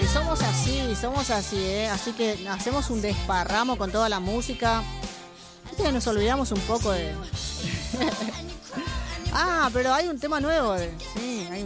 somos así, ¿eh? Así que hacemos un desparramo con toda la música. Viste que nos olvidamos un poco de... Ah, pero hay un tema nuevo. Sí, hay